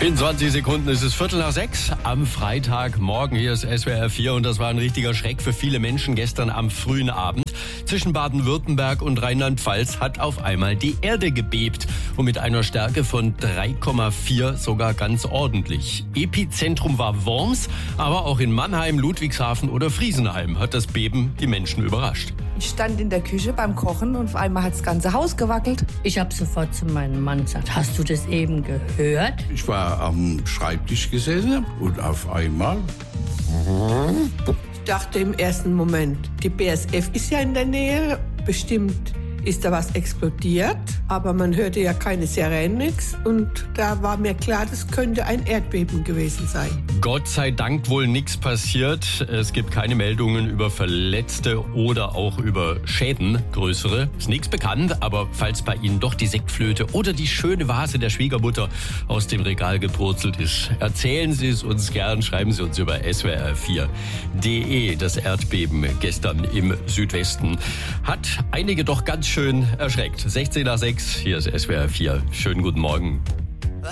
In 20 Sekunden ist es 5:45 am Freitagmorgen. Hier ist SWR 4 und das war ein richtiger Schreck für viele Menschen gestern am frühen Abend. Zwischen Baden-Württemberg und Rheinland-Pfalz hat auf einmal die Erde gebebt und mit einer Stärke von 3,4 sogar ganz ordentlich. Epizentrum war Worms, aber auch in Mannheim, Ludwigshafen oder Friesenheim hat das Beben die Menschen überrascht. Ich stand in der Küche beim Kochen und auf einmal hat das ganze Haus gewackelt. Ich habe sofort zu meinem Mann gesagt, hast du das eben gehört? Ich war am Schreibtisch gesessen und auf einmal... Ich dachte im ersten Moment, die BASF ist ja in der Nähe, bestimmt ist da was explodiert, aber man hörte ja keine Sirenen, nix und da war mir klar, das könnte ein Erdbeben gewesen sein. Gott sei Dank wohl nichts passiert. Es gibt keine Meldungen über Verletzte oder auch über Schäden, größere. Ist nichts bekannt, aber falls bei Ihnen doch die Sektflöte oder die schöne Vase der Schwiegermutter aus dem Regal gepurzelt ist, erzählen Sie es uns gern, schreiben Sie uns über swr4.de. Das Erdbeben gestern im Südwesten hat einige doch ganz schön erschreckt. 16:06, hier ist SWR 4. Schönen guten Morgen.